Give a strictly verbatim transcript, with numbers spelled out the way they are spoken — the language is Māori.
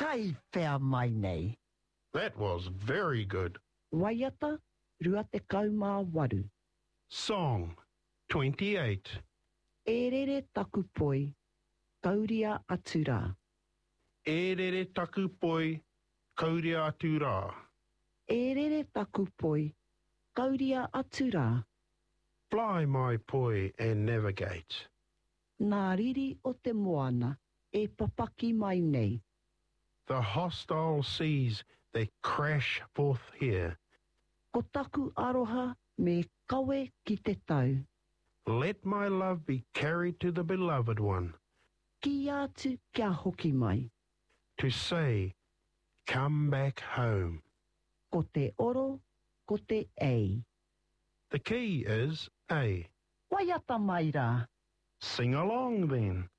Kai whea mai nei. That was very good. Waiata, rua te kaumā waru. Song twenty-eight. E rere taku poi, kauria atu rā. E rere taku poi, kauria atu rā. E rere taku poi, kauria atu rā. Fly my poi and navigate. Nā riri o te moana e papaki mai nei. The hostile seas that crash forth here. Ko taku aroha me kawe ki te tau. Let my love be carried to the beloved one. Ki atu kia hoki mai. To say, come back home. Ko te oro, ko te ei. The key is A. Waiata mai rā. Sing along then.